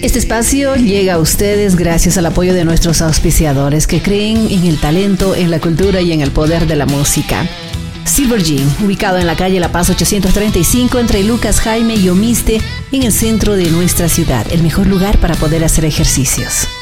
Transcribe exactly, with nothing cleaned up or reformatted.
Este espacio llega a ustedes gracias al apoyo de nuestros auspiciadores que creen en el talento, en la cultura y en el poder de la música. Silver Gym, ubicado en la calle La Paz ochocientos treinta y cinco entre Lucas Jaime y Omiste, en el centro de nuestra ciudad, el mejor lugar para poder hacer ejercicios.